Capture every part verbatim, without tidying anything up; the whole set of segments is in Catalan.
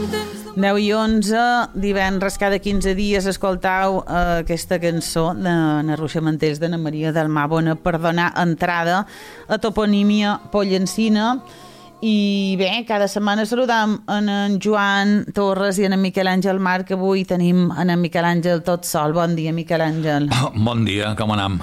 deu i onze, divendres cada quinze dies escoltau eh, aquesta cançó de na Ruixa Mantells de na Maria del Mar Bona per donar entrada a Toponímia Pollencina. I bé, cada setmana saludam en, en Joan Torres i en, en Miquel Àngel Marc, que avui tenim en, en Miquel Àngel tot sol. Bon dia, Miquel Àngel. Oh, bon dia, com anem?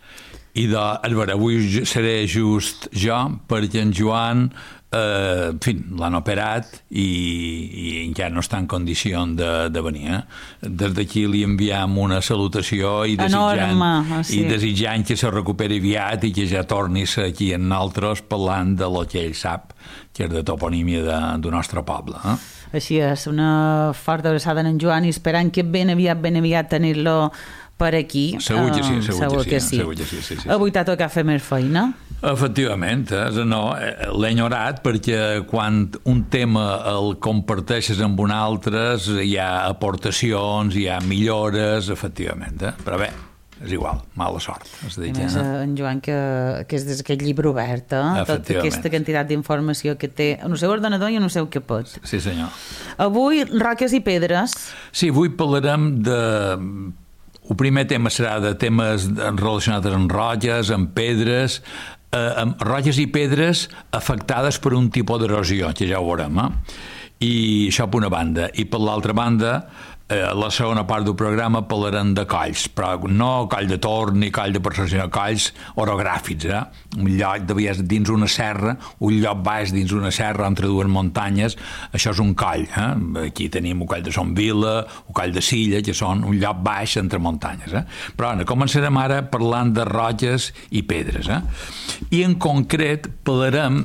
I de, a veure, avui seré just jo, perquè en Joan eh, en fi, l'han operat i, i encara no està en condició de, de venir. Eh? Des d'aquí li enviem una salutació i desitjant, enorme, sí. i desitjant que se recuperi aviat i que ja torni aquí en nosaltres parlant de lo que ell sap, que és de toponímia de, del nostre poble. Eh? Així és, una forta abraçada en Joan i esperant que ben aviat, ben aviat tenir-lo per aquí. Segur que sí, uh, segur, segur que, que sí, sí. Segur que sí, sí, sí, sí. Avui t'ha tocat fer més feina? Efectivament, eh? no, l'he enyorat perquè quan un tema el comparteixes amb un altre hi ha aportacions, hi ha millores, efectivament, eh? Però bé, és igual, mala sort. És dir, a més, eh? en Joan, que, que és d'aquest llibre obert, eh? Tota aquesta quantitat d'informació que té en el seu ordenador i en el seu capot. Sí, senyor. Avui, roques i pedres. Sí, avui parlarem de... El primer tema serà de temes relacionats amb roques, amb pedres, eh, amb roques i pedres afectades per un tipus d'erosió, que ja ho veurem, eh? I això per una banda. I per l'altra banda, eh, la segona part del programa parlarem de colls, però no coll de torn ni coll de percepció, sinó colls orogràfics, eh? Un lloc de vegades dins una serra, un lloc baix dins una serra entre dues muntanyes, això és un coll, eh? Aquí tenim un coll de Son Vila, un coll de Silla, que són un lloc baix entre muntanyes, eh? Però ara, començarem ara parlant de roques i pedres, eh? I en concret parlarem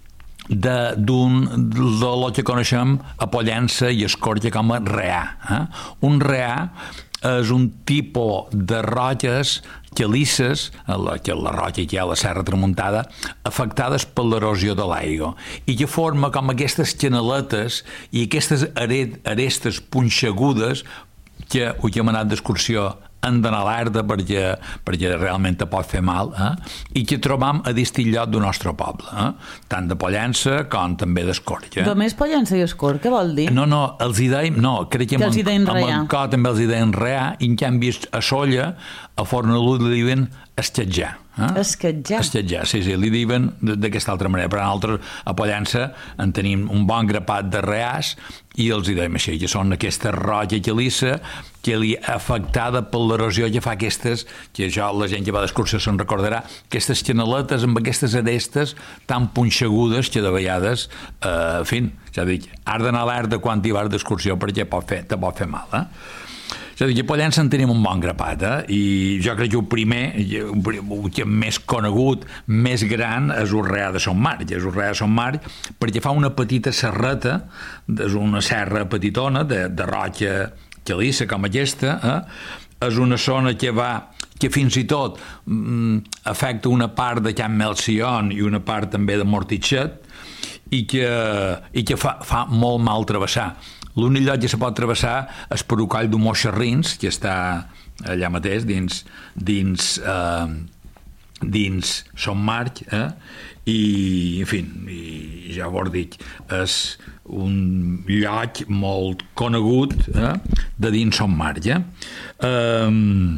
de d'un de lo que coneixem a Pollença i Escorca com a reà. Eh? Un reà és un tipus de roques calisses, la, la roca que hi ha a la Serra Tramuntada, afectades per l'erosió de l'aigua i que forma com aquestes canaletes i aquestes arestes punxegudes que ho hem anat d'excursió han d'anar a l'alerta perquè, perquè realment te pot fer mal, eh? I que trobam a distints llocs del nostre poble, eh? Tant de Pollença com també d'Escorca. Només Pollença i Escorca, què vol dir? No, no, els hi deim, no, crec que, que els hi deim reà. En Cot també els hi deim reà, i en canvi a Solla, a Fornalutx li diuen esquetjar. Eh? Esquetjar. Esquetjar, sí, sí, li diuen d'aquesta altra manera, però nosaltres a Pollença en tenim un bon grapat de reàs i els hi deim així, que són aquesta roca calissa que li afectada per l'erosió que fa aquestes, que això la gent que va d'excursió se'n recordarà, aquestes canaletes amb aquestes arestes tan punxegudes que de vegades, eh, en fi, ja dic, has d'anar alerta quan hi vas d'excursió perquè pot fer, te pot fer mal, eh? És a dir, a Pollença en tenim un bon grapat, eh? I jo crec que el primer, el que més conegut, més gran, és el reà de Son Marc. És el reà de Son Marc perquè fa una petita serreta, és una serra petitona, de, de roca calissa com aquesta, eh? És una zona que va que fins i tot mm, afecta una part de Can Melcion i una part també de Mortitxet i que, i que fa, fa molt mal travessar. L'únic lloc que se pot travessar és per el coll de Moixerrins, que està allà mateix, dins, dins, eh, dins Son Marc, eh? I, en fi, i ja ho he dit, és un lloc molt conegut, eh? De dins Son Marc, eh? Eh,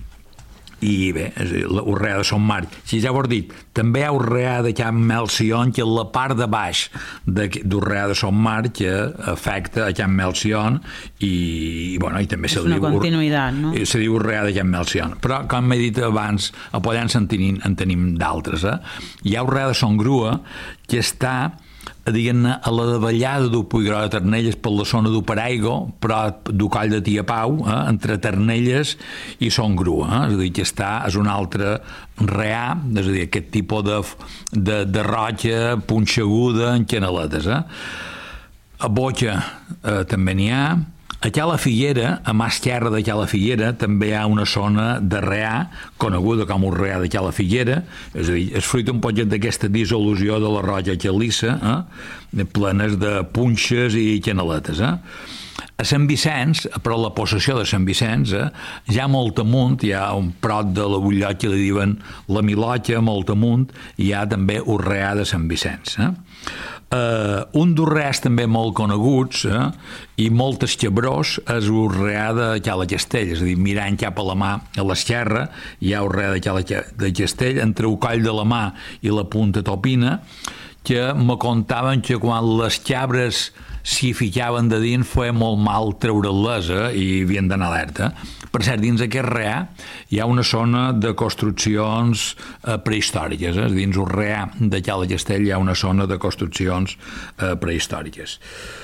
i bé, el reà de Son Marc, si ja ho he dit, també hi ha el reà de Can Melcion, que és la part de baix de, del reà de Son Marc que afecta a Can Melcion i, i, bueno, i també se li diu... És una continuïtat, no? Se diu el reà de Can Melcion. Però, com he dit abans, a Pollença en tenim, en tenim d'altres, eh? Hi ha el reà de Son Grua, que està diguem-ne, a la davallada del Puiggròs de Ternelles per la zona del Paraigo, però del coll de Tia Pau, eh, entre Ternelles i Son Grua, eh? És a dir, que està, és un altre reà, és a dir, aquest tipus de, de, de roca punxeguda en canaletes, eh? A Boca eh, també n'hi ha. Aquí a la Figuera, a mà esquerra d'aquí a la Figuera, també hi ha una zona de reà, coneguda com un reà d'aquí a la Figuera, és a dir, és fruit un poquet d'aquesta dissolució de la roca calissa, eh? Plenes de punxes i canaletes, eh? A Sant Vicenç, però la possessió de Sant Vicenç, eh, ja molt amunt, hi ha un prop de la Bullot que li diuen la Milotxa, molt amunt, hi ha també un reà de Sant Vicenç. Eh? Uh, un d'urrears també molt coneguts eh, i molt escabrós és l'urreà de Cala Castell, és a dir, mirant cap a la mà a l'esquerra hi ha urreà de Cala de Castell, entre el coll de la mà i la punta topina, que me contaven que quan les cabres s'hi ficaven de dins feia molt mal treure-les eh, i havien d'anar alerta. Per cert, dins aquest reà hi ha una zona de construccions eh, prehistòriques. Eh? Dins el reà de Cala Castell hi ha una zona de construccions eh, prehistòriques.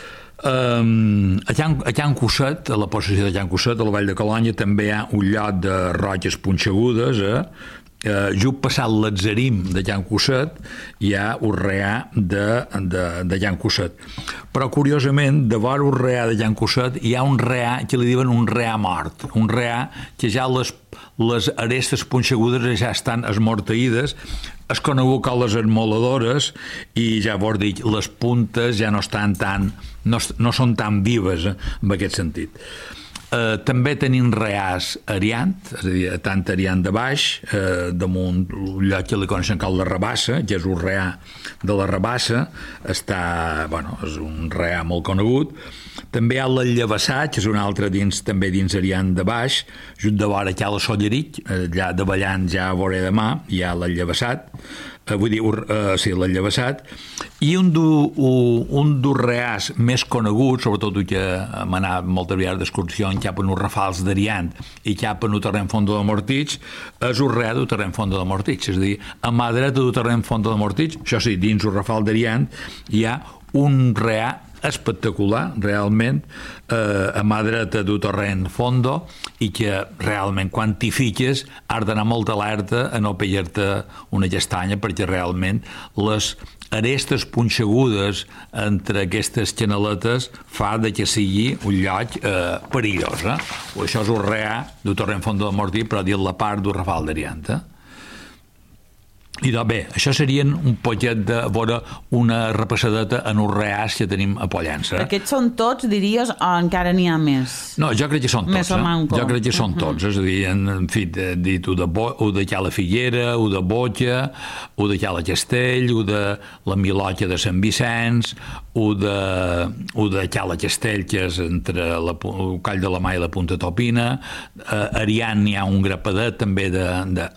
Um, a, Can, a Can Cosset, a la possessió de Can Cosset, a la Vall de Colònia, també hi ha un lloc de roques punxegudes, eh? Uh, just passat l'Atzerim de Can Cosset hi ha un reà de, de, de Can Cosset, però curiosament de vora un reà de Can Cosset hi ha un reà que li diuen un reà mort, un reà que ja les, les arestes punxegudes ja estan esmorteïdes, és conegut com les esmoladores i ja vos dic, les puntes ja no estan tan, no, no són tan vives eh, en aquest sentit. Eh, també tenim reàs ariant, és a dir, tant ariant de baix, eh, damunt un lloc que li coneixen com la Rabassa, que és un reà de la Rabassa, està, bueno, és un reà molt conegut. També hi ha l'Allabassat, que és un altre dins, també dins ariant de baix, just de vora que hi ha la Solleric, allà davallant ja a vora de mà, hi ha l'Allabassat, eh, vull dir, uh, sí, l'Allabassat, i un dels reàs més coneguts, sobretot que hem anat moltes vegades d'excursió cap en els rafals d'Ariant i cap en el terreny fondo de Mortitx, és un reà del terreny fondo de Mortitx, és a dir, a mà dreta del terreny fondo de Mortitx, això sí, dins el rafal d'Ariant hi ha un reà espectacular, realment, eh, a mà dreta del terreny fondo i que realment quan t'hi fiques has d'anar molt alerta a no pillar-te una castanya perquè realment les arestes punxegudes entre aquestes canaletes fa de que sigui un lloc eh, perillós. Eh? Això és un reà del terreny fondo de Mortí, però dins la part del rafal d'Ariant. Eh? I doncs bé, això serien un poquet de veure una repassadeta en els reàs que tenim a Pollença. Aquests són tots, diries, o encara n'hi ha més? No, jo crec que són tots. Eh? Jo crec que són uh -huh. tots. És a dir, en, en fi, dit, un de, Bo, un de Cala Figuera, un de Botja, un de Cala Castell, un de la Milotja de Sant Vicenç, un de, un de Cala Castell, que és entre la, el Coll de la Mà i la Punta Topina. A Ariant n'hi ha un grapadet també de... de,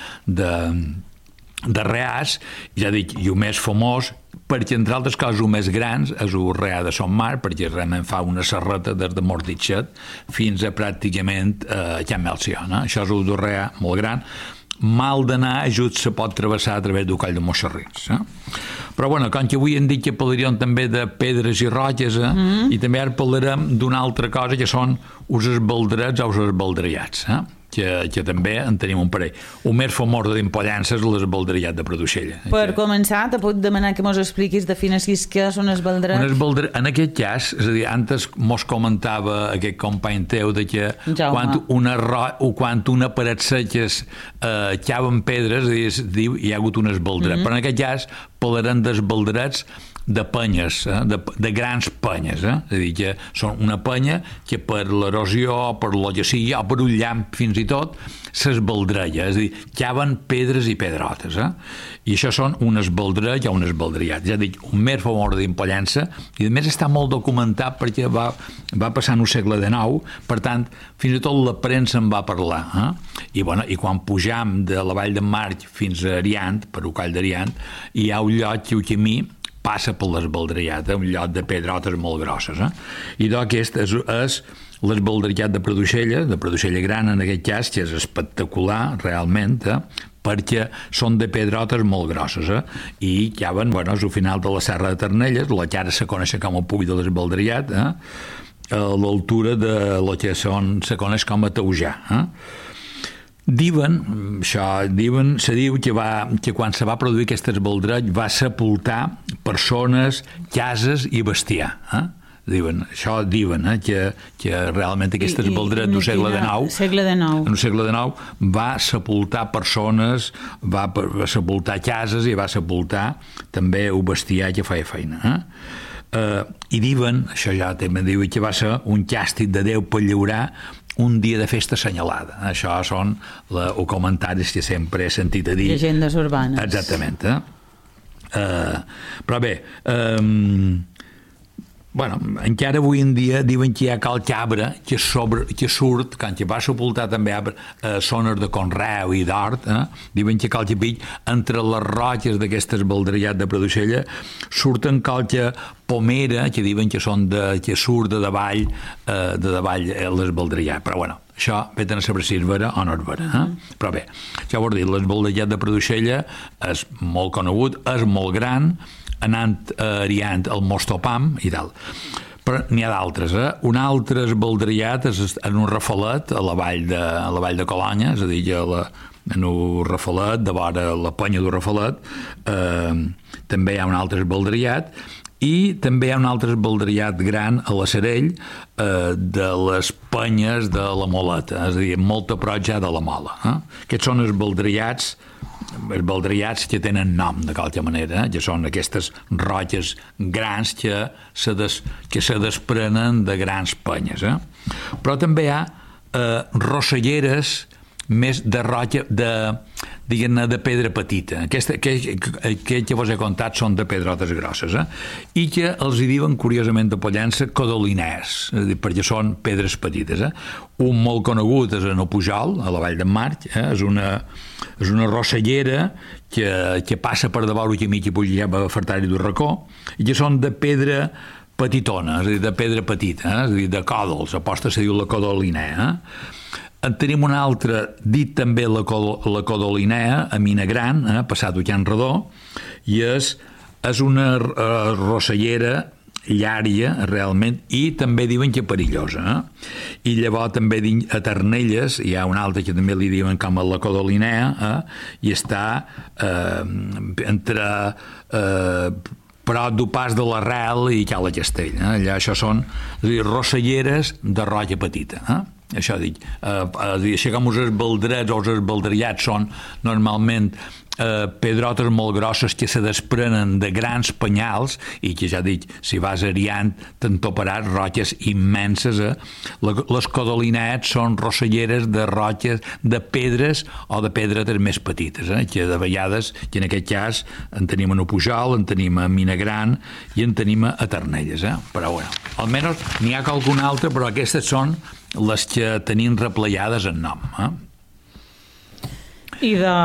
de de reàs, ja dic, i el més famós, perquè entre altres coses el més grans és el reà de Son Mar, perquè realment fa una serreta des de Mortitxet fins a pràcticament a Can Melciona. Això és un reà molt gran. Mal d'anar, just se pot travessar a través del Coll de Moixerrins. Eh? Però bueno, com que avui hem dit que parlaríem també de pedres i roques, eh? mm. i també ara parlarem d'una altra cosa que són els esbaldrets o els esbaldriats, eh? Que, que també en tenim un parell. El més famós de Pollença és l'esbaldriat de Pradocella. Per que... començar, te puc demanar que mos expliquis, definissis què són esbaldrets? Un esbaldret, en aquest cas, és a dir, antes mos comentava aquest company teu de que Jaume. quan una, ro... o quan una paret seques eh, caven pedres, és a dir, diu, hi ha hagut un esbaldret. Mm-hmm. Però en aquest cas parlarem d'esbaldrets de penyes, eh? de, de grans penyes, eh? és a dir, que són una penya que per l'erosió, per lo que sigui, o per un llamp fins i tot, s'esbaldreia, és a dir, caven pedres i pedrotes, eh? i això són un esbaldret o un esbaldriat, ja dic, un més famós d'Impollença, i a més està molt documentat perquè va, va passar en el segle dinou, per tant, fins i tot la premsa en va parlar, eh? I, bueno, i quan pujam de la Vall d'en March fins a Ariant, per el Coll d'Ariant, hi ha un lloc que el camí passa per l'esbaldriat, un lloc de pedrotes molt grosses. Eh? I doncs aquest és, és l'esbaldriat de Pradocella, de Pradocella Gran en aquest cas, que és espectacular realment, eh? perquè són de pedrotes molt grosses, eh? i caben, bueno, és al final de la Serra de Ternelles, la que ara se coneix com el Puig de l'Esbaldriat, eh? a l'altura de lo que són, se coneix com a Taujà. Eh? Diuen, això, diuen, se diu que, va, que quan se va produir aquest esbaldret va sepultar persones, cases i bestiar. Eh? Diuen, això diuen, eh? que, que realment aquest esbaldret del segle dinou, segle dinou. en el segle dinou va sepultar persones, va, va sepultar cases i va sepultar també el bestiar que feia feina. Eh? Uh, I diuen, això ja també diuen, que va ser un càstig de Déu per lliurar un dia de festa assenyalada. Això són la, els comentaris que sempre he sentit a dir. Llegendes urbanes. Exactament. Eh? Uh, però bé, um, bueno, encara avui en dia diuen que hi ha cal cabra que, sobre, que surt, quan que va sepultar també a eh, zones de conreu i d'hort, eh, diuen que cal pic entre les roques d'aquestes baldriat de Pradocella surten calca pomera que diuen que són de, que surt de davall eh, de davall eh, les baldriat, però bueno, això veten a saber si és vera o no és vera, eh? Mm. Però bé, ja ho he dit, l'esbaldriat de Pradocella és molt conegut, és molt gran, anant a Ariant el Mostopam i tal. Però n'hi ha d'altres, eh? Un altre esbaldriat és en un rafalet a la vall de, a la vall de Colonya, és a dir, a la, en un rafalet, de vora la penya d'un rafalet, eh, també hi ha un altre esbaldriat, i també hi ha un altre esbaldriat gran a la Serell, eh, de les penyes de la Moleta, és a dir, molt a prop ja de la Mola. Eh? Aquests són esbaldriats els baldriats que tenen nom de qualque manera, que són aquestes roques grans que se, des, que se desprenen de grans penyes. Eh? Però també hi ha eh, rosselleres més de roca, de, diguem-ne, de pedra petita. Aquesta, que, que, que vos he contat són de pedrotes grosses, eh? I que els hi diuen, curiosament, de Pollença, codoliners, perquè són pedres petites. Eh? Un molt conegut és en el Pujol, a la Vall d'en March, eh? és, una, és una rossellera que, que passa per davant el camí que puja ja a Fartari d'un racó, i que són de pedra petitona, és a dir, de pedra petita, eh? és a dir, de còdols, aposta se diu la codoliner. Eh? En tenim una altra, dit també la, la codolinea, a Mina Gran, eh, passat a Can Redó, i és, és una uh, rossellera llària, realment, i també diuen que perillosa. Eh? I llavors també a Ternelles hi ha una altra que també li diuen com a la codolinea, eh? i està eh, entre eh, prop d'un pas de l'Arrel i Cala Castell. Eh? Allà això són dir, rosselleres de roca petita. Eh? Això dic, eh, així com els esbaldrets o els esbaldriats són normalment eh, pedrotes molt grosses que se desprenen de grans penyals i que ja dic, si vas ariant te'n toparàs roques immenses. Eh? Les codolinets són rosselleres de roques, de pedres o de pedretes més petites, eh? que de vegades, que en aquest cas en tenim a Pujol, en tenim a Mina Gran i en tenim a Ternelles. Eh? Però bueno, almenys n'hi ha qualcuna altra, però aquestes són les que tenim repleiades en nom. Eh? I de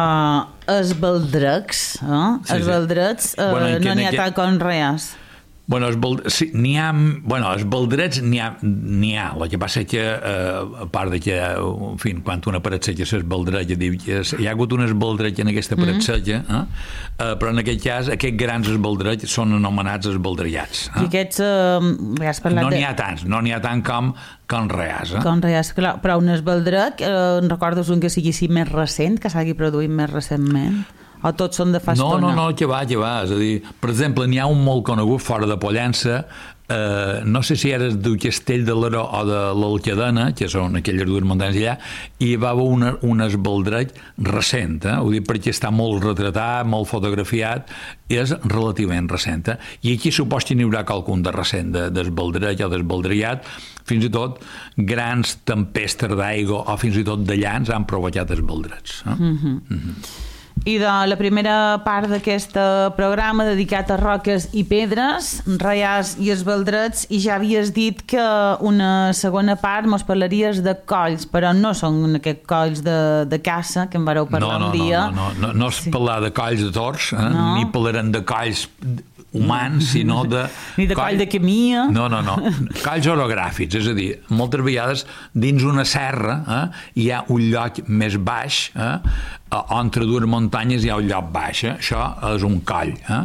esbaldrecs, eh? Sí, esbaldrecs, sí. eh, bueno, no n'hi ha tal com res. Bueno, esbald... sí, n'hi ha... Bueno, esbaldrets n'hi ha, n'hi ha. El que passa és que, eh, a part de que, en fi, quan una paret seca s'esbaldreja, hi ha hagut un esbaldreig en aquesta paret mm. seca, eh? Eh, però en aquest cas, aquests grans esbaldreig són anomenats esbaldreiats. Eh? I aquests... Eh, ja has parlat no n'hi ha de... tants, no n'hi ha tant com com reals. Eh? Com reals, clar. Però un esbaldrec, eh, en recordes un que sigui així més recent, que s'hagi produït més recentment? O tots són de fa no, estona? No, no, que va, que va. És a dir, per exemple, n'hi ha un molt conegut fora de Pollença, eh, no sé si eres del Castell de l'Aro o de l'Alcadena, que són aquelles dues muntanyes allà, i hi va haver una, un esbaldreig recent, eh? Ho dic perquè està molt retratat, molt fotografiat, i és relativament recent. Eh? I aquí supos que n'hi haurà qualcun de recent, d'esbaldreig o d'esbaldriat, fins i tot grans tempestes d'aigua o fins i tot de llans han provocat esbaldrets. Eh? Mm-hmm. Mm-hmm. I de la primera part d'aquest programa dedicat a roques i pedres, reials i esbaldrets, i ja havies dit que una segona part mos parlaries de colls, però no són aquests colls de, de caça que en vareu parlar no, no, un dia. No, no, no, no, no es sí. parlar de colls de tors, eh? No. Ni parlarem de colls humans, sinó de... Ni de coll, coll de camia. No, no, no. Colls orogràfics, és a dir, moltes vegades dins una serra eh, hi ha un lloc més baix, eh, entre dues muntanyes hi ha un lloc baix, eh? Això és un coll. Eh?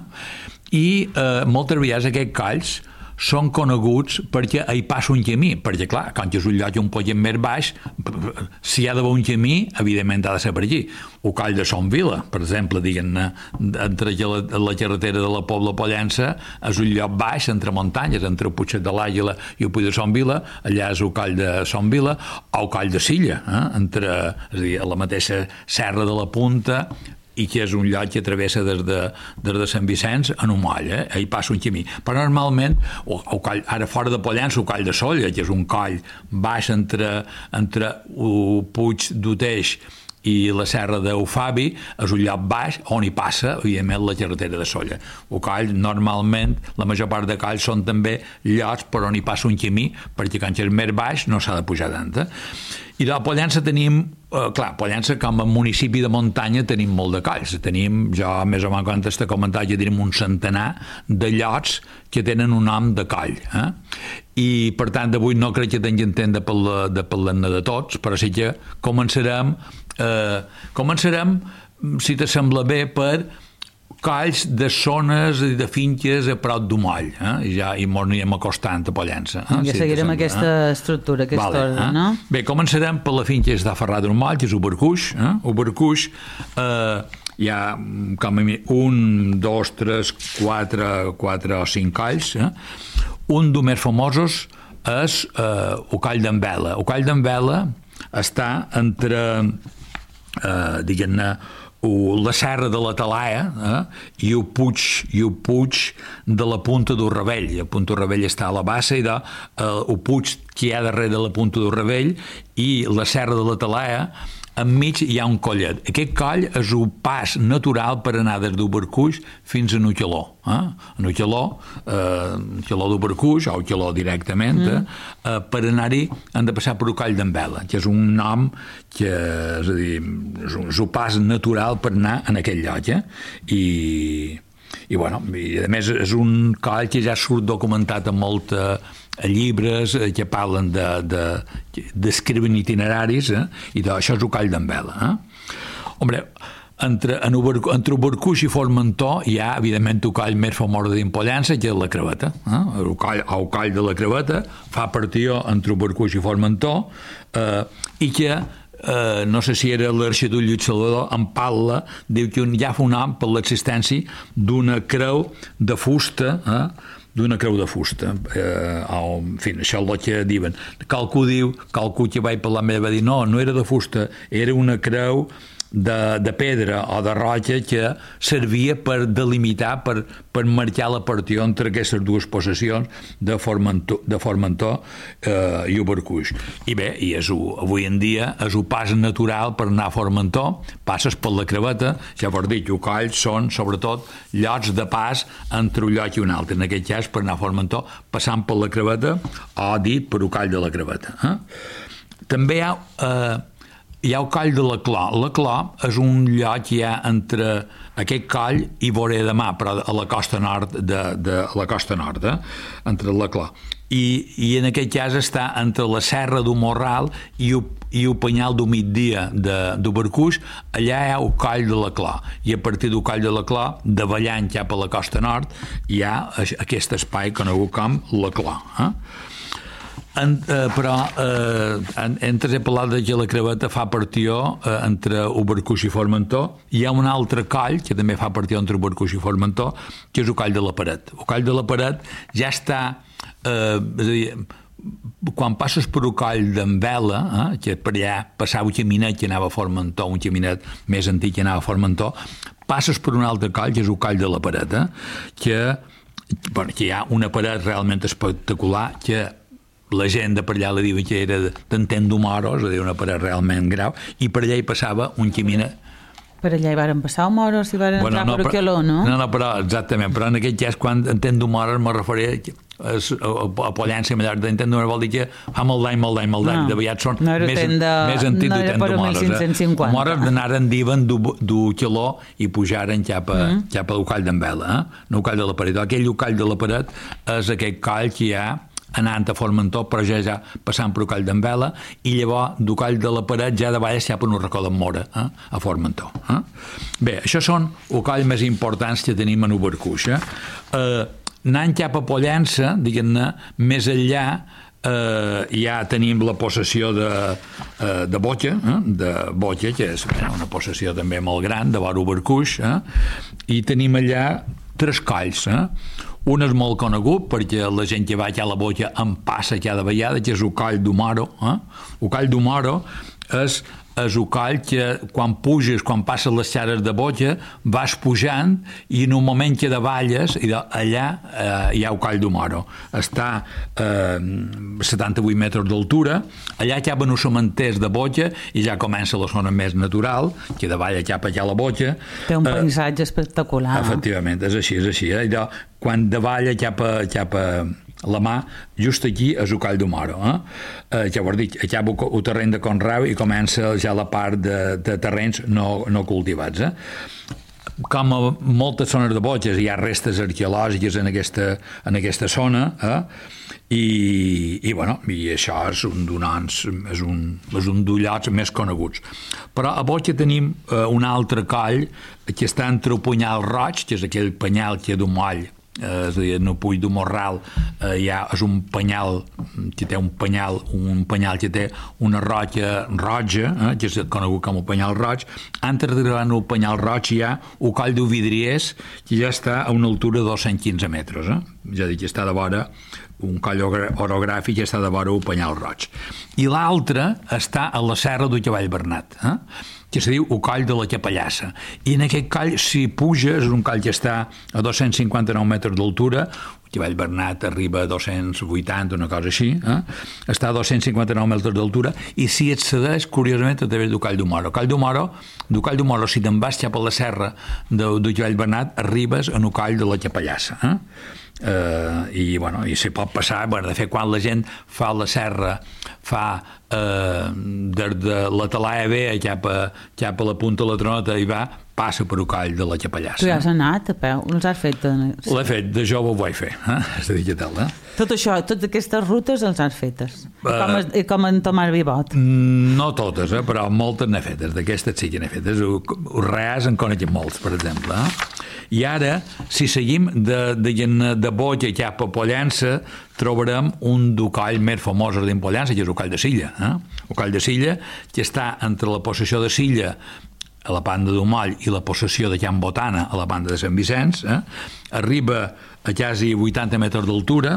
I eh, moltes vegades aquests colls són coneguts perquè hi passa un camí, perquè clar, quan és un lloc un poc més baix, si hi ha d'haver un camí, evidentment ha de ser per allí. El coll de Son Vila, per exemple, diguem-ne, entre la, la carretera de la Pobla Pollença, és un lloc baix entre muntanyes, entre el Puigset de l'Àguila i el Puig de Son Vila, allà és el coll de Son Vila, o el coll de Silla, eh? entre, és a dir, a la mateixa serra de la Punta, i que és un lloc que travessa des de, des de Sant Vicenç en un moll, eh? Hi passa un camí. Però normalment, o, o coll, ara fora de Pollença, el coll de Solla, que és un coll baix entre, entre el Puig d'Uteix i la serra d'Eufabi és un lloc baix on hi passa, evidentment, la carretera de Solla. El coll, normalment, la major part de colls són també llocs per on hi passa un camí, perquè quan és més baix no s'ha de pujar tant. Eh? I de la Pollença tenim, eh, clar, Pollença com a municipi de muntanya tenim molt de colls. Tenim, jo més o menys quan t'he comentat, ja tenim un centenar de llocs que tenen un nom de coll. Eh? I, per tant, avui no crec que tinguin temps de parlar, de parlar-ne de tots, però sí que començarem, eh, començarem, si t'assembla bé, per colls de zones i de finques a prop d'Umoll, eh? I ja hi ens anirem acostant a Pollença. Eh? Ja si seguirem aquesta eh? estructura, aquesta vale, ordre, eh? no? Bé, començarem per la finca de Ferrar d'Umoll, que és Ubercuix. Eh? Ubercuix eh, hi ha com a mi, un, dos, tres, quatre, quatre o cinc colls. Eh? Un dels més famosos és eh, el coll d'en Vela. El coll d'en Vela està entre, eh, diguem-ne, la serra de la Talaia eh, i el puig, i el puig de la Punta del Ravell. El Punta del Ravell està a la bassa i de, eh, el puig que hi ha darrere de la Punta del Ravell i la serra de la Talaia, enmig hi ha un collet. Aquest coll és un pas natural per anar des d'Ubercuix fins a Nucheló. Eh? A Nucheló, eh, Nucheló d'Ubercuix, o Nucheló directament, mm. eh, per anar-hi han de passar per el coll d'en Vela, que és un nom que és, a dir, és, un, és un pas natural per anar en aquell lloc. Eh? I... I, bueno, i a més és un coll que ja surt documentat en molts llibres que parlen de, de, d'escriuen itineraris, eh? I d'això és el coll d'en Vela. Eh? Hombre, entre, en Uber, entre Ubercuix i Formentor hi ha, evidentment, el coll més famós d'Impollença, que és la Creveta. Eh? El, coll, el coll de la Creveta fa partió entre Ubercuix i Formentor eh, i que Uh, no sé si era l'arxidull Lluís Salvador, en parla, diu que ja fa un nom per l'existència d'una creu de fusta, eh? d'una creu de fusta. Eh, o, en fi, això és el que diuen. Qualcú diu, qualcú que vaig parlar amb ell va dir, no, no era de fusta, era una creu de, de pedra o de roca que servia per delimitar, per, per marcar la partió entre aquestes dues possessions de Formentor, de Formentor eh, i Ubercuix. I bé, i és, avui en dia és un pas natural per anar a Formentor, passes per la Creveta, ja vos dic, els colls són sobretot llocs de pas entre un lloc i un altre, en aquest cas per anar a Formentor passant per la Creveta o dit per el coll de la Creveta. Eh? També hi ha eh, hi ha el coll de la Clò. La Clò és un lloc que hi ha entre aquest coll i Voré de Mar, però a la costa nord de, de la costa nord, eh? Entre la Clò. I, i en aquest cas està entre la serra del Morral i el, i el penyal del migdia d'Ubercuix. Allà hi ha el coll de la Clò, i a partir del coll de la Clò, davallant cap a la costa nord, hi ha aquest espai conegut com la Clò. Eh? En, eh, però eh, entre he parlat que la Creveta fa partió eh, entre Ubercuix i Formentor. Hi ha un altre coll que també fa partió entre Ubercuix i Formentor, que és el coll de la Paret. El coll de la Paret ja està eh, és a dir, quan passes per el coll d'en Vela, eh, que per allà passava un caminet que anava a Formentor, un caminet més antic que anava a Formentor, passes per un altre coll, que és el coll de la Paret, eh, que, bueno, que hi ha una paret realment espectacular, que la gent de per allà la diuen que era d'Entendomoros, és a dir, una paret realment grau, i per allà hi passava un caminet. Per allà hi varen passar o moros, hi varen bueno, entrar no, per Uqueló, no? No, no, però exactament, però en aquest cas, quan Entendomoros me referia a, a Pollença, d'Entendomoros vol dir que fa molt d'any, molt d'any, molt d'any, no, de veritat són no més, de, més antics no d'Entendomoros. No era per mil cinc-cents cinquanta. Moros d'anaren diuen d'Uqueló i pujaren cap a, mm. cap al coll d'en Vela, eh? No el coll de la Paret. Aquell coll de la Paret és aquest coll que hi ha anant a Formentor, però ja ja passant per el coll d'en Vela, i llavors del coll de la Paret ja de baix ja per un racó d'en Mora, eh? A Formentor. Eh? Bé, això són els colls més importants que tenim en Ubercuix. Eh? Eh, anant cap a Pollença, diguem-ne, més enllà eh, ja tenim la possessió de, eh, de Botja, eh? de Botja, que és bé, una possessió també molt gran, de vora Ubercuix, eh? I tenim allà tres colls, eh? Un és molt conegut perquè la gent que va a la Botja en passa cada vegada, que és el coll d'Omoro. Eh? El coll d'Omoro és és un coll que quan puges, quan passes les xares de Botja, vas pujant i en un moment que davalles, i allà eh, hi ha el coll d'Omoro. Està eh, setanta-vuit metres d'altura, allà acaben els cementers de Botja i ja comença la zona més natural, que davalla cap allà a la Botja. Té un paisatge eh, espectacular. Efectivament, és així, és així. Eh? Allò, quan davalla cap a, cap a la mà, just aquí és el coll d'Omoro. Eh? Eh, ja ho he dit, acaba el terreny de Conreu i comença ja la part de, de terrenys no, no cultivats. Eh? Com a moltes zones de Botges hi ha restes arqueològiques en aquesta, en aquesta zona, eh? I, i, bueno, i això és un d'unans, és un, és un d'ullots més coneguts. Però a Botja tenim eh, un altre coll que està entre el Punyal Roig, que és aquell penyal que d'un moll, és a dir, en el Puig de Morral eh, hi ha, és un penyal que té un penyal, un penyal que té una roca roja, eh, que és conegut com el penyal roig. Antes d'arribar al penyal roig hi ha el coll de Vidriers, que ja està a una altura de dos-cents quinze metres, eh? És a dir, que està de vora un coll orogràfic que està de vora el penyal roig. I l'altre està a la serra del Cavall Bernat, eh? que se diu el coll de la Capellassa. I en aquest coll, si puges, és un coll que està a dos-cents cinquanta-nou metres d'altura, el Cavall Bernat arriba a dos-cents vuitanta, una cosa així, eh? Està a dos-cents cinquanta-nou metres d'altura, i si accedeix, curiosament, a través del coll d'Omoro. El coll d'Omoro, del coll d'Omoro, si te'n vas cap a la serra del, del Cavall Bernat, arribes en el coll de la Capellassa. Eh? Uh, i, bueno, i se pot passar, bueno, de fet, quan la gent fa la serra, fa uh, des de la Talaia Vea cap a, cap a la Punta de la Tronota i va, passa per el coll de la Capellassa. Tu ja has anat a peu? Els has fet? L'he fet, de jove ho vaig fer, eh? És a dir, què tal, eh? Tot això, totes aquestes rutes els has fetes? Uh, com, es, com en Tomàs Vivot? No totes, eh? Però moltes n'he fetes, d'aquestes sí que n'he fetes. Els reals en coneixen molts, per exemple, eh? I ara, si seguim de, de, de Botja cap a Pollença, trobarem un del coll més famós dins Pollença, que és el coll de Silla. Eh? El coll de Silla, que està entre la possessió de Silla a la banda d'un moll i la possessió de Can Botana a la banda de Sant Vicenç, eh? Arriba a quasi vuitanta metres d'altura,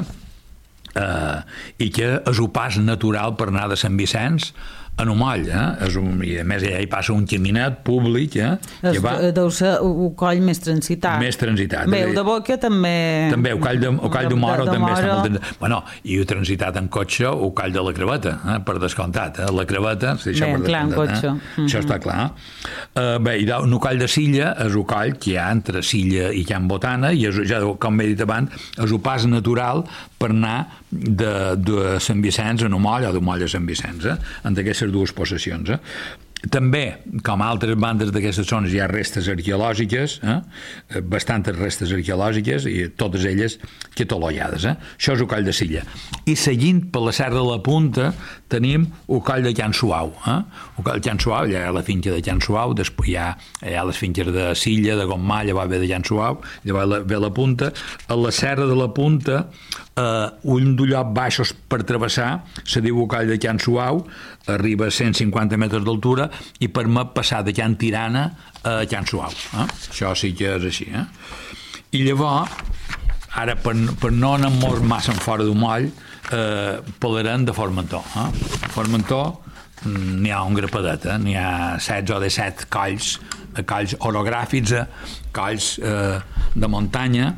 eh, i que és un pas natural per anar de Sant Vicenç en un moll, eh? És un, i a més allà hi passa un caminet públic, eh? Es, va... deu ser un coll més transitat. Més transitat. Bé, el de Boca també... També, el coll de, el coll de Moro també està molt transitat. Bueno, i he transitat en cotxe el coll de la Creveta, eh? Per descomptat. Eh? La Creveta, sí, això bé, per clar, en cotxe. Eh? Mm-hmm. Això està clar. Uh, bé, i el coll de Silla és el coll que hi ha entre Silla i Can Botana, i és, ja, com he dit abans, és un pas natural per anar de, de Sant Vicenç a un moll o d'un moll a Sant Vicenç, eh? En aquestes dues possessions. Eh? També, com a altres bandes d'aquestes zones, hi ha restes arqueològiques, eh? Bastantes restes arqueològiques, i totes elles cataloguades. Eh? Això és el coll de Silla. I seguint per la Serra de la Punta tenim el coll de Can Suau. Eh? El coll de Can Suau, hi ha la finca de Can Suau, després hi ha, hi ha les finques de Silla, de Gommà, llavors ve de Can Suau, llavors ve la Punta. A la Serra de la Punta, eh, un d'ullot baixos per travessar, se diu el coll de Can Suau, arriba a cent cinquanta metres d'altura i permet passar de Can Tirana a Can Suau. Eh? Això sí que és així. Eh? I llavors, ara per, per no anar molt massa fora d'un moll, eh, parlarem de Formentor. Eh? Formentor n'hi ha un grapadet, eh? N'hi ha setze o disset colls, colls orogràfics, colls eh, de muntanya.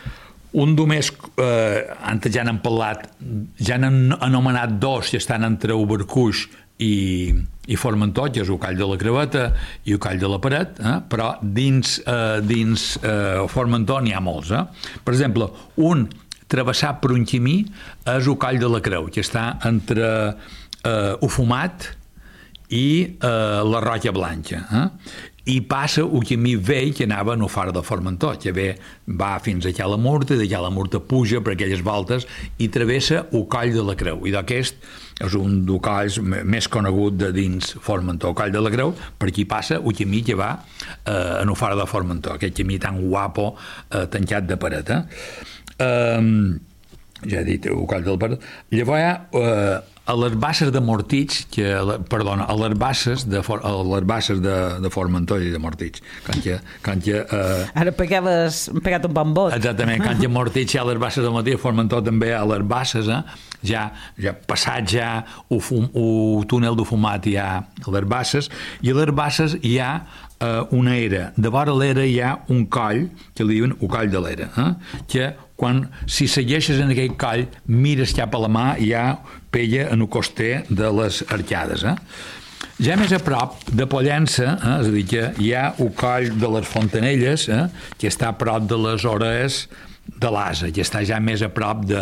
Un només, eh, antes ja n'han parlat, ja n'han anomenat dos que estan entre Ubercuix i, i Formentor, que és el coll de la Creveta i el coll de la Paret, eh? Però dins, eh, dins eh, Formentor n'hi ha molts. Eh? Per exemple, un travessat per un camí és el coll de la Creu, que està entre eh, Ufumat i eh, la Roca Blanca. Eh? I passa un camí vell que anava a no far de Formentor, que ve, va fins a Cala Murta, i de Cala Murta puja per aquelles voltes i travessa el coll de la Creu. I d'aquest és un dels colls més conegut de dins Formentor, el coll de la Creu, per aquí passa un camí que va eh, a no far de Formentor, aquest camí tan guapo, eh, tancat de paret. Eh? Um, ja he dit, Ucall del Pardó. Llavors hi ha eh, a les basses de Mortits, que, perdona, a les basses de, a les basses de, de Formentor i de Mortits. Quan que, quan que, eh, Ara pegaves, pegat un bon bot. Exactament, quan que Mortits hi ha les basses de Mortits, Formentor també a les basses, eh? ja, ja passat ja el, fum, el túnel de fumat hi ha a les basses, i a les basses hi ha eh, una era. De vora l'era hi ha un coll, que li diuen el coll de l'era, eh? que quan, si segueixes en aquell coll, mires cap a la mà, hi ha pella en el coster de les arcades. Eh? Ja més a prop de Pollença, eh? és a dir, que hi ha el coll de les Fontanelles, eh? que està a prop de les hores de l'Asa, que està ja més a prop de,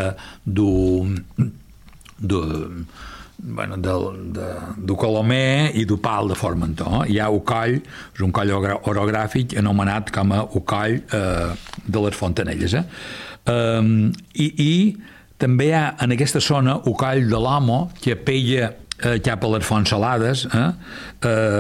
de, de, bueno, de, de, de Colomer i du Pal de Formentor. Hi ha el coll, és un coll orogràfic anomenat com a el coll eh, de les Fontanelles. Eh? Um, i, i també hi ha en aquesta zona el coll de l'Homo, que pella eh, cap a les Fonts Salades, eh? Eh,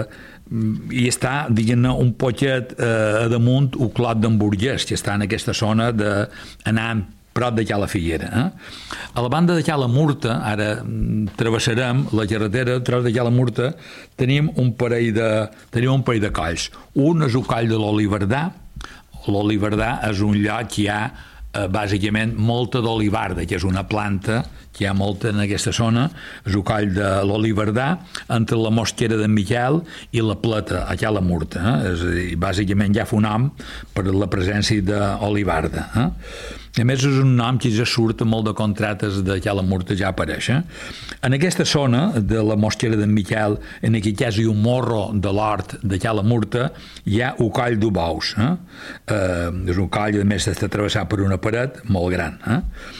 i està, diguem-ne, un poquet eh, a damunt el Clot d'en Burgès, que està en aquesta zona d'anar prop de Cala Figuera. Eh? A la banda de Cala Murta, ara travessarem la carretera, a través de Cala Murta, tenim un parell de, tenim un parell de colls. Un és el coll de l'Olivardà. L'Olivardà és un lloc que hi ha eh, bàsicament molta d'olivarda, que és una planta que hi ha molta en aquesta zona, és el coll de l'Olivardà, entre la Mosquera d'en Miquel i la Plata, a Cala Murta. Eh? És a dir, bàsicament ja fa un nom per la presència d'olivarda. Eh? A més, és un nom que ja surt a molt de contractes de Cala Murta, ja apareix. Eh? En aquesta zona de la Mosquera d'en Miquel, en aquest cas hi ha un morro de l'hort de Cala Murta, hi ha el coll d'Ubaus. Eh? Eh, és un coll, a més, està travessat per una paret molt gran. Eh?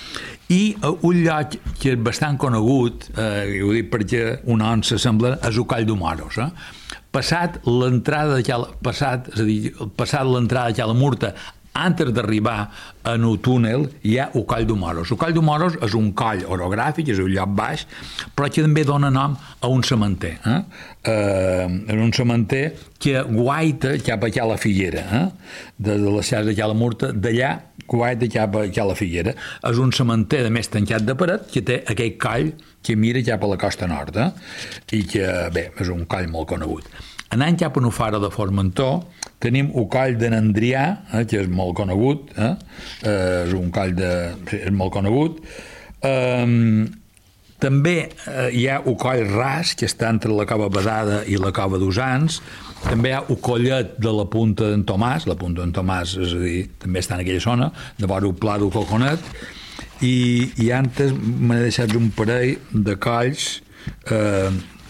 I un lloc que és bastant conegut, eh, ho dic perquè un on s'assembla, és el coll d'Humoros. Eh? Passat l'entrada de Cala, passat, és a dir, passat l'entrada de Cala Murta, antes d'arribar en el túnel hi ha el coll d'Humoros. El coll d'Humoros és un coll orogràfic, és un lloc baix, però que també dona nom a un cementer. Eh? Eh, és un cementer que guaita cap a Cala Figuera, eh? de, de les xarxes de Cala Murta, d'allà guaita cap a Cala Figuera. És un cementer de més tancat de paret que té aquell coll que mira cap a la costa nord, eh? i que, bé, és un coll molt conegut. Anant cap a Nufara de Formentor, tenim el coll de n'Andrià, eh, que és molt conegut, eh? Eh, és un coll de... Sí, és molt conegut. Eh, també eh, hi ha el coll ras, que està entre la Cova Badada i la Cova d'Usans. També hi ha el collet de la Punta d'en Tomàs, la Punta d'en Tomàs, és a dir, també està en aquella zona, de vora el Pla del Coconet, i, i antes m'he deixat un parell de colls eh,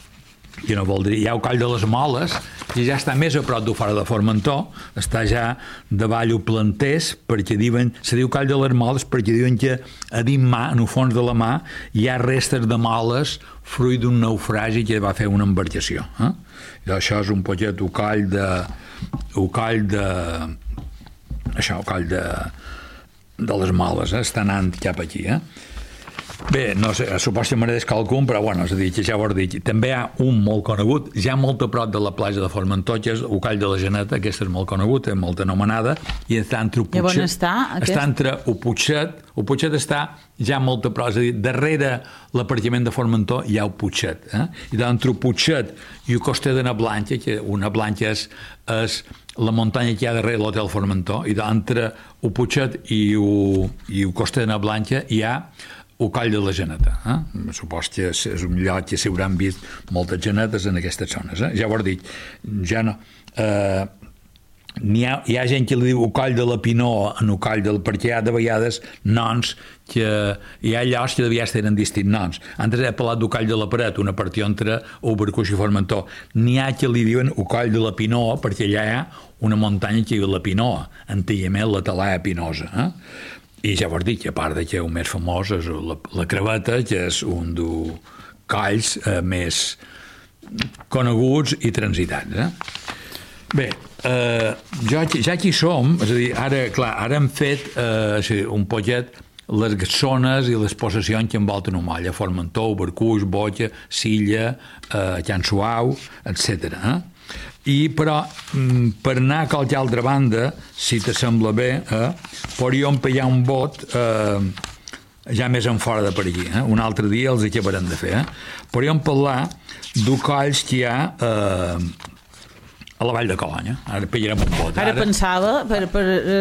i no vol dir, hi ha el coll de les Moles, que ja està més a prop de fora de Formentor, està ja davall o Planters, perquè diuen, se diu coll de les Moles perquè diuen que a dins mà, en el fons de la mà, hi ha restes de moles fruit d'un naufragi que va fer una embarcació. Eh? I això és un poquet el coll de... el coll de... això, el coll de, de les Moles, eh? Està anant cap aquí, eh? Bé, no sé, suposo que m'agrada qualcun, però bueno, és a dir, que ja ho he dit. També hi ha un molt conegut, ja molt a prop de la platja de Formentor, que és el coll de la Geneta, aquesta és molt conegut, és molt anomenada, i està entre el Puigset... I on està? Aquest... Està entre el Puigset, el Puigset està ja molt a prop, és a dir, darrere l'aparcament de Formentor hi ha el Puigset, eh? I entre el Puigset i el coster de na Blanca, que una Blanca és, és la muntanya que hi ha darrere l'hotel Formentor, i entre el Puigset i el, i el coster de na Blanca hi ha el coll de la Geneta. Eh? Supos que és, és un lloc que s'hauran vist moltes genetes en aquestes zones. Eh? Ja ho he dit, ja no... Eh, hi, ha, hi ha gent que li diu el coll de la Pinó en el coll del... perquè hi ha de vegades noms que hi ha llocs que de vegades tenen distints noms. Antes he parlat del coll de la Paret, una partió entre Ubercuix i Formentor. N'hi ha que li diuen el coll de la Pinó perquè allà hi ha una muntanya que diu la Pinó, antigament la Talaia Pinosa. Eh? I ja ho he dit, que a part de que el més famós és la, la Craveta, que és un dels colls eh, més coneguts i transitats. Eh? Bé, eh, ja, ja aquí som, és a dir, ara, clar, ara hem fet eh, sí, un poquet les zones i les possessions que envolten un moll, Formentor, Ubercuix, Boja, Silla, eh, Can Suau, etcètera. Eh? I però per anar a qualque altra banda, si te sembla bé, eh, podríem pegar un bot eh, ja més en fora de per aquí. Eh? Un altre dia els acabarem de fer. Eh? Podríem parlar d'ucolls que hi ha eh, a la Vall de Colonya. Ara pillarem un bot. Ara, ara pensava, per, per,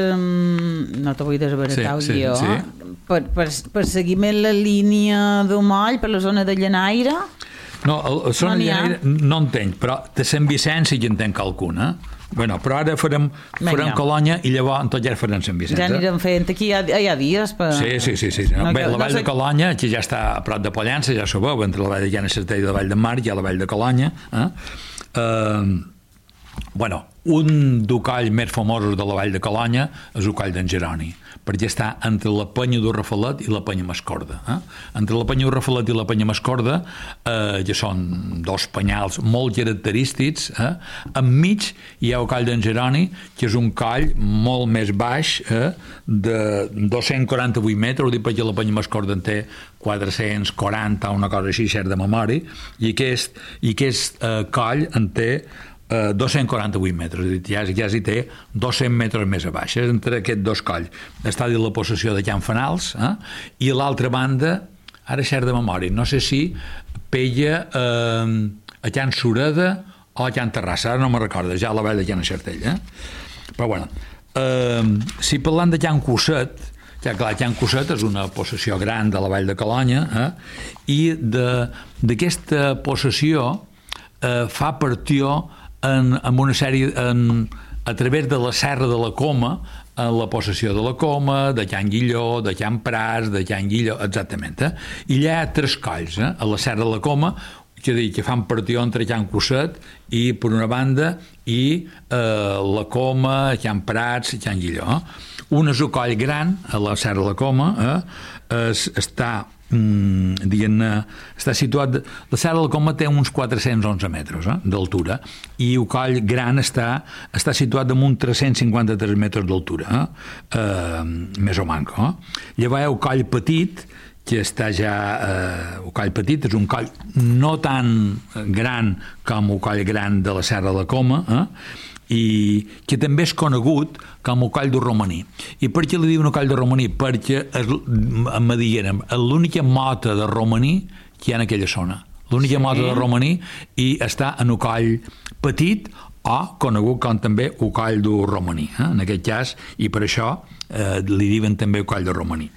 um, no te vull desbaratar sí, el guió, sí, sí. Per, per, per seguiment la línia d'Omoll, per la zona de Llenaire... No, la zona no de Llenaire no entenc, però de Sant Vicenç sí que entenc alguna. Bueno, però ara farem, farem Colonya i llavors en tot ja farem Sant Vicenç. Ja anirem fent, aquí hi ha, hi ha dies per... Sí, sí, sí, sí. No, bé, la Vall no sé... de Colonya, que ja està a prop de Pollença, ja s'ho veu, entre la Vall de Llana Certell i la Vall de Mar, hi ha la Vall de Colonya. Eh? Uh, bueno, un d'ucoll més famosos de la Vall de Colonya és l'ucoll d'en Jeroni, perquè està entre la penya d'Urrafelet i la penya Mascorda. Eh? Entre la penya d'Urrafelet i la penya Mascorda eh, ja són dos penyals molt característics. Eh? Enmig hi ha el coll d'en Jeroni, que és un coll molt més baix, eh? de dos-cents quaranta-vuit metres, ho dic perquè la penya Mascorda en té quatre-cents quaranta, una cosa així, cert de memòria, i aquest, i aquest eh, coll en té Uh, dos-cents quaranta-vuit metres, ja, ja s'hi té dos-cents metres més a baix, entre aquests dos colls. Està dins la possessió de Can Fanals, eh? I l'altra banda, ara cert de memòria, no sé si peia eh, a Can Sureda o a Can Terrassa, ara no me'n recordo, ja a la Vall de Can Certell. Eh? Però bueno, eh, si parlant de Can Cosset, ja clar, Can Cosset és una possessió gran de la Vall de Colonya, eh? I d'aquesta possessió eh, fa partió En, en una sèrie en, a través de la Serra de la Coma, en la possessió de la Coma, de Can Guilló, de Can Prats, de Can Guilló, exactament. Eh? I allà hi ha tres colls, eh? A la Serra de la Coma, que, dir, que fan partió entre Can Cosset i, per una banda, i eh, la Coma, Can Prats i Can Guilló. Eh? Un és un coll gran, a la Serra de la Coma, eh? es, està Mm, diguem-ne, està situat, la Serra de la Coma té uns quatre-cents onze metres eh, d'altura, i el coll gran està, està situat damunt tres-cents cinquanta-tres metres d'altura, eh, eh, més o manco. Eh. Llavors hi ha el coll petit, que està ja, eh, el coll petit és un coll no tan gran com el coll gran de la Serra de la Coma, eh, i que també és conegut com el coll de Romaní. I per què li diuen el coll de Romaní? Perquè és, me digueren, és l'única mota de Romaní que hi ha en aquella zona. L'única sí. mota de Romaní, i està en el coll petit, o conegut com també el coll de Romaní, eh? En aquest cas, i per això eh, li diuen també el coll de Romaní.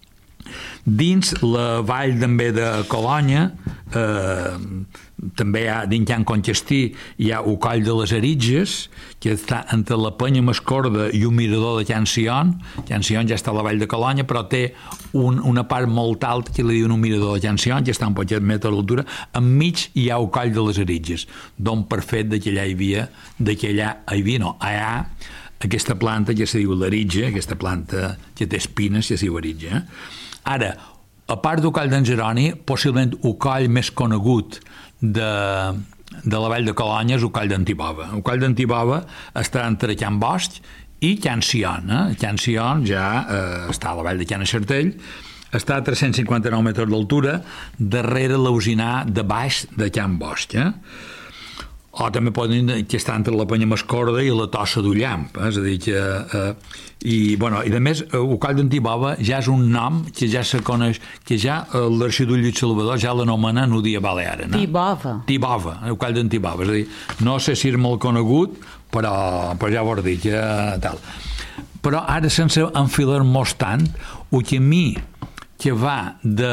Dins la vall també de Colonya, eh, també hi ha, dins Can Conchestí, hi ha el coll de les Aritges, que està entre la penya Mascorda i un mirador de Can Sion. Can Sion ja està a la vall de Colonya, però té un, una part molt alta que li diuen un mirador de Can Sion, que està un poquet metre d'altura. Enmig hi ha el coll de les Aritges, d'on per fet que allà hi havia, que allà hi havia, no, allà, aquesta planta que se diu l'aritge, aquesta planta que té espines, que se diu aritge. Eh? Ara, a part del coll d'en Jeroni, possiblement el coll més conegut de, de la vall de Colonya és el coll d'Antibova. El coll d'Antibova està entre Can Bosch i Can Sion. Eh? Can Sion ja eh, està a la vall de Can Certell, està a tres-cents cinquanta-nou metres d'altura, darrere l'ausinar de baix de Can Bosch. Eh? O també poden dir que està entre la penya Mascorda i la Tossa d'Ullamp, eh? És a dir, que eh, i, bueno, i a més el coll d'Antibova ja és un nom que ja se coneix, que ja eh, l'arxiduc Lluís Salvador ja l'anomena en el dia balear, no? Tibova. Tibova, el coll d'Antibova, és a dir, no sé si és molt conegut, però, però ja vol dir que tal. Però ara, sense enfilar-nos tant, el camí que va de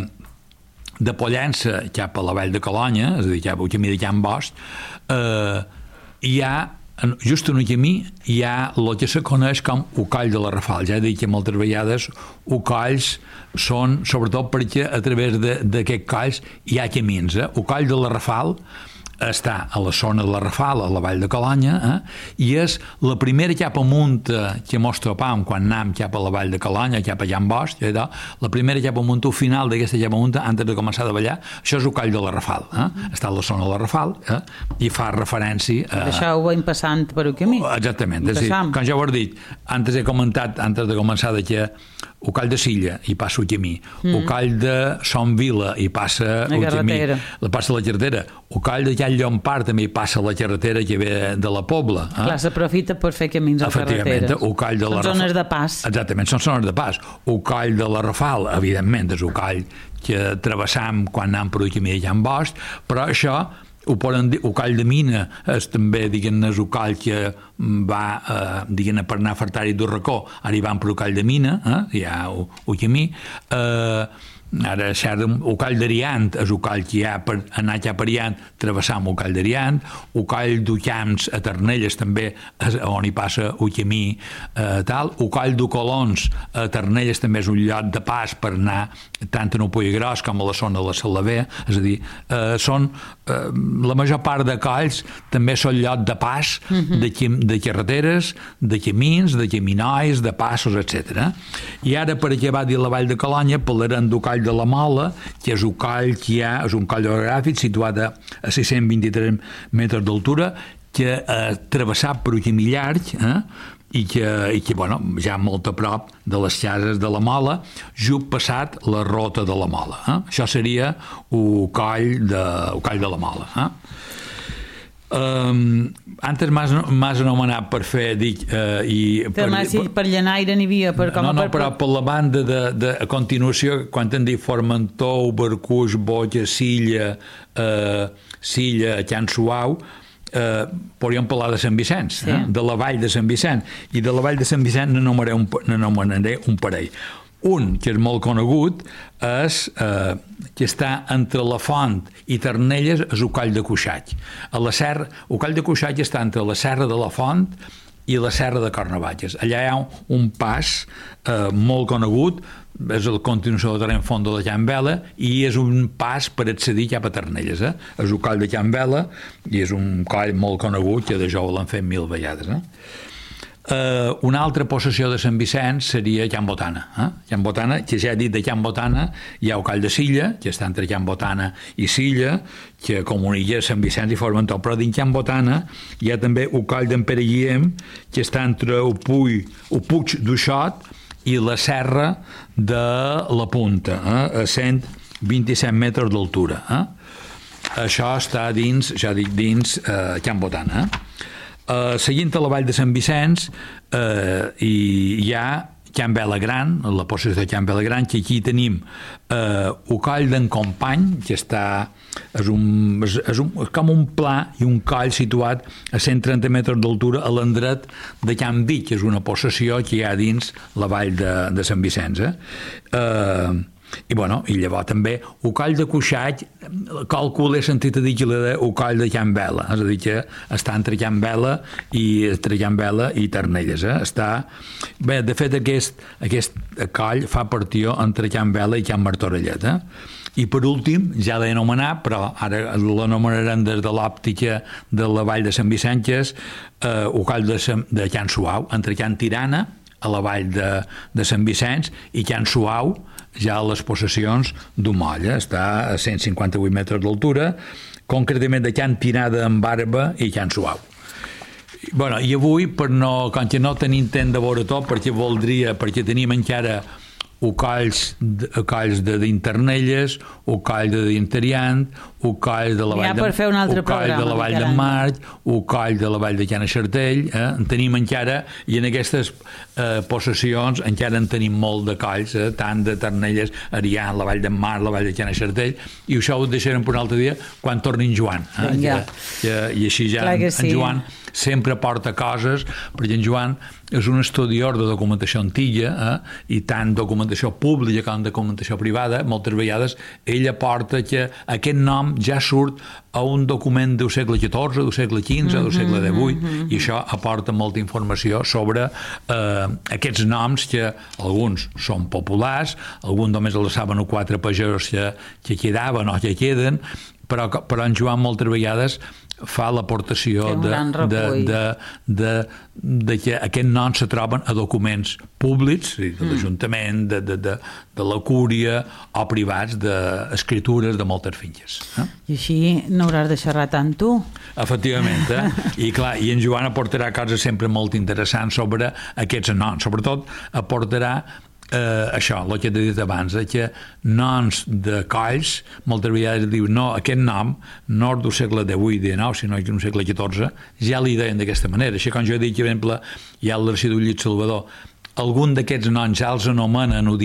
de Pollença cap a la vall de Colonya, és a dir, cap al camí de Can Bosch, eh, hi ha, just en el camí, hi ha el que se coneix com el coll de la Rafal. Ja he dit que moltes vegades els colls són, sobretot perquè a través d'aquests colls hi ha camins. Eh? El coll de la Rafal està a la zona de la Rafal, a la vall de Colonya, eh? I és la primera cap amunt que mos trobam quan anem cap a la vall de Colonya, cap a Can Bosch, eh? La primera cap amunt, al final d'aquesta cap amunt, antes de començar a ballar, això és el coll de la Rafal. Eh? Està a la zona de la Rafal, eh? I fa referència a... Això ho veiem passant per el camí. Exactament. És dir, com ja ho he dit, antes he comentat, antes de començar, de que Ucall de Silla, hi passa Ullami, mm. Ucall de Son Vila, hi passa Ullami, la passa la carretera, Ucall de Jan Llompart també hi passa la carretera que ve de la Pobla. Eh? Clar, s'aprofita per fer camins a carreteres. Ucall de la són zones de pas. Exactament, són zones de pas. Ucall de la Rafal, evidentment, és Ucall que travessam quan anem per Ullami de Can Bosch, però això ho poden dir, Ucall de Mina és també, diguem-ne, Ucall que va, eh, diguem-ne, per anar a Fartari d'un racó, arribant per Ucall de Mina, eh, ja ho camí, eh, ara cert, Ucall d'Ariant és Ucall que hi ha per anar cap a Ariant, travessam Ucall d'Ariant, Ucall d'Ucamps a Ternelles també és on hi passa Ullami, eh, tal, Ucall d'Ucolons a Ternelles també és un lloc de pas per anar tant en Upollegros com a la zona de la Salavea, és a dir, eh, són eh, la major part de colls també són lloc de pas, mm-hmm. de, de carreteres, de camins, de caminois, de passos, etcètera. I ara, per acabar de la Vall de Colònia, parlarem d'Ucall de la Mola, que és Ucall que hi ha, és un coll orogràfic situat a sis-cents vint-i-tres metres d'altura, que ha travessat per Ullami llarg, eh? i que, i que bueno, ja molt a prop de les cases de la Mola, just passat la Rota de la Mola. Eh? Això seria Ucall de, Ucall de la Mola. Eh? Um, antes m'has anomenat per fer dic, uh, i per, per, per Llenaire n'hi havia per, com no, no, per, però per la banda de, de a continuació, quan hem dit Formentou, Barcús, Boja, Silla, uh, Silla, Can Suau, eh, podríem parlar de Sant Vicenç, sí. eh? de la vall de Sant Vicenç, i de la vall de Sant Vicenç n'anomenaré un, n'anomenaré un parell. Un, que és molt conegut, és eh, que està entre la Font i Ternelles, és Ucall de Cuixaig. A la serra, Ucall de Cuixaig està entre la serra de la Font i la serra de Cornavalles. Allà hi ha un pas eh, molt conegut, és el continuació del terreny font de la Can Vela, i és un pas per accedir cap a Ternelles. Eh? És Ucall de Can Vela i és un coll molt conegut que de jo l'han fet mil vegades. Eh? Uh, una altra possessió de Sant Vicenç seria Can Botana. Eh? Can Botana, que ja he dit de Can Botana, hi ha Ucall de Silla, que està entre Can Botana i Silla, que comunica Sant Vicenç i Formentor, però dins Can Botana hi ha també Ucall d'en Pere Guillem, que està entre Upuy, Upuig d'Uixot i la serra de la Punta, eh? a cent vint-i-set metres d'altura. Eh? Això està dins, ja dic, dins eh, Can Botana. Eh? Uh, seguint a la vall de Sant Vicenç uh, i hi ha Can Vela Gran, la possessió de Can Vela Gran, que aquí tenim uh, Ucall d'en Company, que està és, un, és, és, un, és com un pla i un coll situat a cent trenta metres d'altura a l'endret de Can Vic, que és una possessió que hi ha dins la vall de, de Sant Vicenç. Eh? Uh, I, bueno, i llavors també Ucall de Cuixaig, calcul he sentit a dir que la Ucall de Can Vela, és a dir que està entre Can Vela i entre Can Vela i Ternelles. Eh? Està... Bé, de fet, aquest, aquest coll fa partió entre Can Vela i Can Martorellet. Eh? I per últim, ja l'he anomenat, però ara l'anomenarem des de l'òptica de la vall de Sant Vicenç, que és eh, Ucall de, de Can Suau, entre Can Tirana, a la vall de, de Sant Vicenç, i Can Suau, ja a les possessions d'Umolla. Està a cent cinquanta-vuit metres d'altura, concretament de Can Tirada en Barba i Can Suau. Bueno, i avui, per no, com que no tenim temps de veure tot, perquè voldria, perquè tenim encara Ucalls de, Ucalls de d'Internelles, Ucall de d'Interiant, Ucall de la Vall de, Ucall de la Vall de March, Ucall de la Vall de Can Xartell, eh? en tenim encara, i en aquestes eh, possessions encara en tenim molt de colls, eh? tant de Ternelles, Ariant, la Vall de Mar, la Vall de Can Xartell, i això ho deixarem per un altre dia quan torni en Joan. Eh? Ja. Que, i així ja en, sí. en Joan sempre porta coses, perquè en Joan és un estudiador de documentació antiga, eh? i tant documentació pública com documentació privada, moltes vegades ell aporta que aquest nom ja surt a un document del segle catorze, del segle quinze, mm-hmm, del segle divuit, mm-hmm. i això aporta molta informació sobre eh, aquests noms que alguns són populars, alguns només els saben o quatre pagesos que, que quedaven o que queden, però, però en Joan moltes vegades fa l'aportació de, de, de, de, de que aquests noms se troben a documents públics, de l'Ajuntament, de, de, de, de la Cúria, o privats, d'escritures de moltes finques. Eh? I així no hauràs de xerrar tant tu. Efectivament, eh? I clar, i en Joan aportarà coses sempre molt interessants sobre aquests noms. Sobretot aportarà eh, això, el que t'he dit abans, eh, que noms de colls, moltes vegades diu, no, aquest nom no és del segle divuit dinou, sinó que és del segle catorze, ja li deien d'aquesta manera. Així com jo he dit, per exemple, hi ha l'arxiduc Lluís Salvador, algun d'aquests noms ja els anomenen